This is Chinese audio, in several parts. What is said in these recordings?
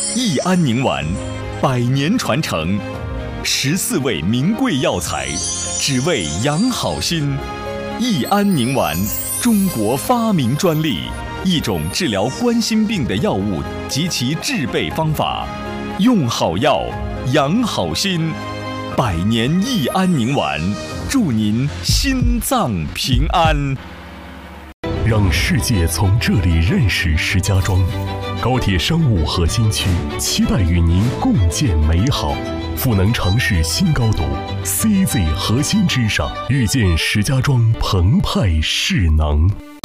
益安宁丸，100年传承，14味名贵药材，只为养好心。益安宁丸，中国发明专利，一种治疗冠心病的药物及其制备方法。用好药，养好心。100年益安宁丸，祝您心脏平安。 让世界从这里认识石家庄。高铁商务核心区，期待与您共建美好。赋能城市新高度 ，CZ 核心之上，遇见石家庄澎湃势能。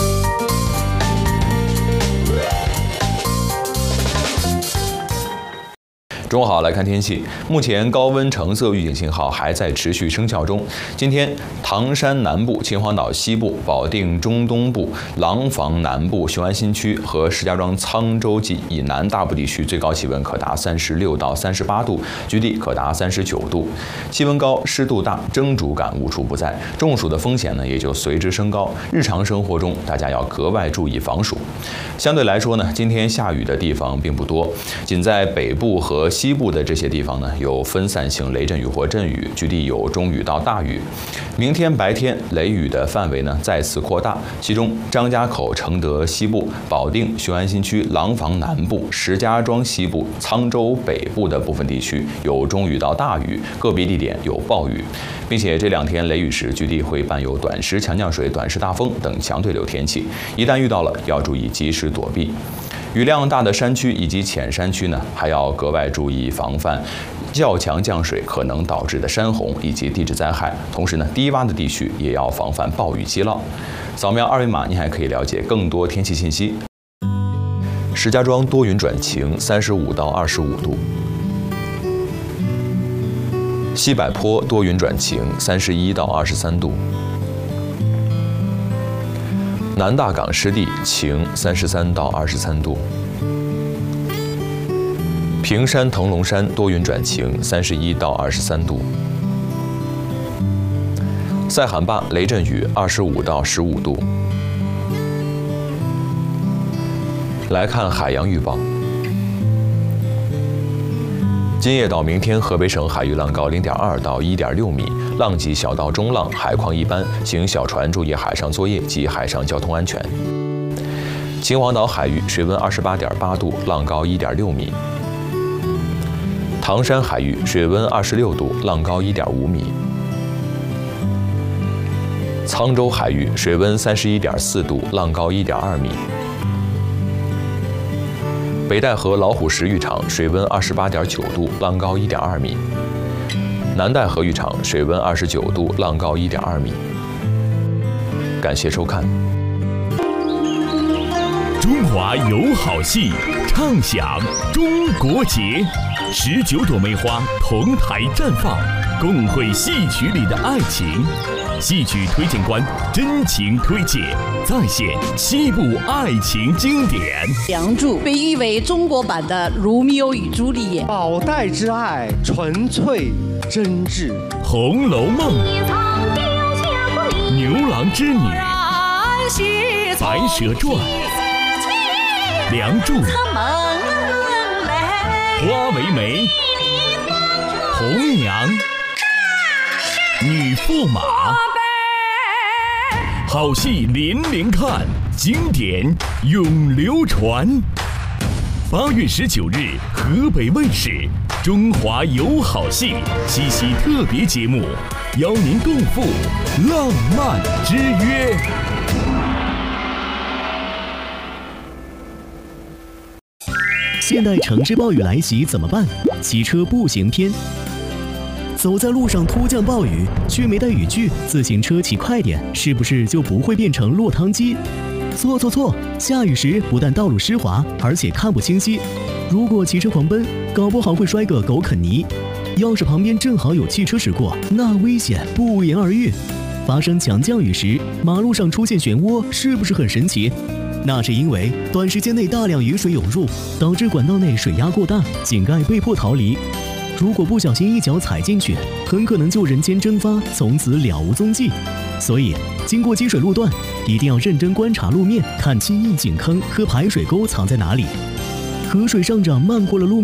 中午好，来看天气。目前高温橙色预警信号还在持续生效中。今天，唐山南部、秦皇岛西部、保定中东部、廊坊南部、雄安新区和石家庄沧州及以南大部地区最高气温可达36到38度，局地可达39度。气温高、湿度大、蒸煮感无处不在，中暑的风险呢也就随之升高。日常生活中，大家要格外注意防暑。相对来说呢，今天下雨的地方并不多，仅在北部和西部的这些地方呢，有分散性雷阵雨或阵雨，局地有中雨到大雨。明天白天雷雨的范围呢再次扩大，其中张家口、承德西部、保定、雄安新区、廊坊南部、石家庄西部、沧州北部的部分地区有中雨到大雨，个别地点有暴雨，并且这2天雷雨时，局地会伴有短时强降水、短时大风等强对流天气，一旦遇到了，要注意及时躲避。雨量大的山区以及浅山区呢，还要格外注意防范较强降水可能导致的山洪以及地质灾害。同时呢，低洼的地区也要防范暴雨积涝。扫描2维码，您还可以了解更多天气信息。石家庄多云转晴，35到25度；西柏坡多云转晴，31到23度；南大港湿地晴，33到23度；平山腾龙山多云转晴，31到23度；塞罕坝雷阵雨25到15度。来看海洋预报。今夜到明天，河北省海域浪高0.2到1.6米，浪级小到中浪，海况一般，请小船注意海上作业及海上交通安全。秦皇岛海域水温28.8度，浪高1.6米。唐山海域水温26度，浪高1.5米。沧州海域水温31.4度，浪高1.2米。北戴河老虎石浴场水温28.9度，浪高1.2米。南戴河浴场水温29度，浪高1.2米。感谢收看。 中华有好戏，畅享中国节，19朵梅花同台绽放，共绘戏曲里的爱情。戏曲推荐官真情推介，再现7部爱情经典。 梁祝被誉为中国版的《罗密欧与朱丽叶》， 宝黛之爱纯粹真挚，《 红楼梦》牛郎织女，《白蛇传》梁祝，花为媒，红娘，女驸马。好戏连连看，经典永流传。8月19日，河北卫视《中华有好戏》七夕特别节目，邀您共赴浪漫之约。 现代城市暴雨来袭怎么办？骑车步行篇。走在路上突降暴雨，却没带雨具，自行车骑快点，是不是就不会变成落汤鸡？错，下雨时不但道路湿滑，而且看不清晰。如果骑车狂奔，搞不好会摔个狗啃泥。要是旁边正好有汽车驶过，那危险不言而喻。发生强降雨时，马路上出现漩涡，是不是很神奇？那是因为短时间内大量雨水涌入，导致管道内水压过大，井盖被迫逃离。如果不小心一脚踩进去，很可能就人间蒸发，从此了无踪迹。所以，经过积水路段，一定要认真观察路面，看清易井坑和排水沟藏在哪里。河水上涨漫过了路面。